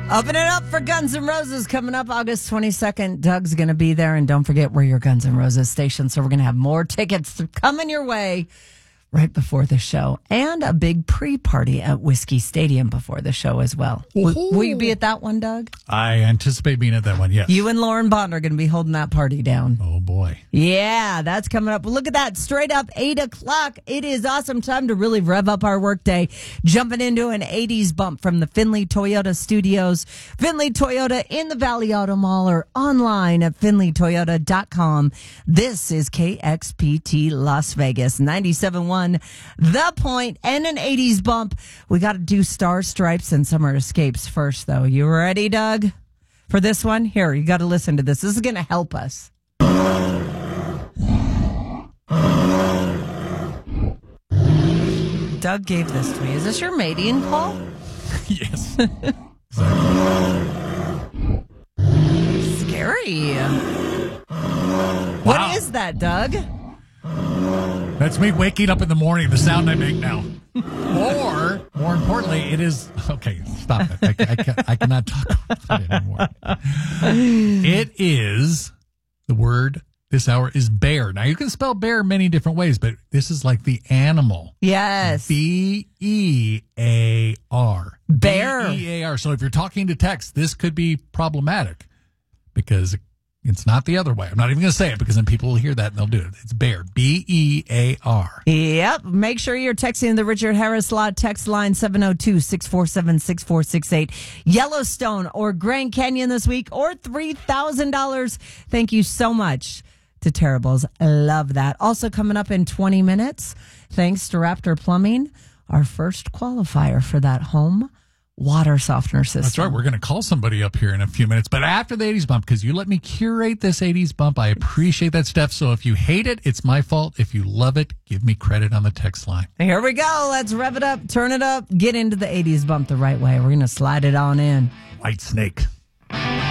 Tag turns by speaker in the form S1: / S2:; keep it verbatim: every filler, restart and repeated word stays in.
S1: Open it up for Guns N' Roses coming up August twenty-second. Doug's going to be there. And don't forget, we're your Guns N' Roses station. So we're going to have more tickets coming your way right before the show. And a big pre-party at Whiskey Stadium before the show as well. Will, will you be at that one, Doug?
S2: I anticipate being at that one, yes.
S1: You and Lauren Bond are going to be holding that party down.
S2: Oh, boy.
S1: Yeah, that's coming up. Look at that. Straight up eight o'clock. It is awesome time to really rev up our workday. Jumping into an eighties bump from the Findlay Toyota Studios. Findlay Toyota in the Valley Auto Mall or online at finley toyota dot com. This is K X P T Las Vegas, ninety-seven point one. The Point, and an eighties bump. We got to do Star Stripes and Summer Escapes first, though. You ready, Doug, for this one? Here, you got to listen to this. This is going to help us. Doug gave this to me. Is this your mating call?
S2: Yes.
S1: Scary.
S2: Wow.
S1: What is that, Doug?
S2: That's me waking up in the morning, the sound I make now. Or, more importantly, it is... Okay, stop it. I, I, can, I cannot talk about it anymore. It is... The word this hour is bear. Now, you can spell bear many different ways, but this is like the animal.
S1: Yes.
S2: B E A R.
S1: Bear.
S2: B E A R. So if you're talking to text, this could be problematic because... It's not the other way. I'm not even going to say it because then people will hear that and they'll do it. It's bear. B E A R.
S1: Yep. Make sure you're texting the Richard Harris Law text line seven oh two, six four seven, six four six eight. Yellowstone or Grand Canyon this week or three thousand dollars. Thank you so much to Terribles. I love that. Also coming up in twenty minutes, thanks to Raptor Plumbing, our first qualifier for that home water softener system.
S2: That's right. We're going to call somebody up here in a few minutes. But after the eighties bump, because you let me curate this eighties bump, I appreciate that, Steph. So if you hate it, it's my fault. If you love it, give me credit on the text line.
S1: Here we go. Let's rev it up, turn it up, get into the eighties bump the right way. We're going to slide it on in.
S2: White Snake.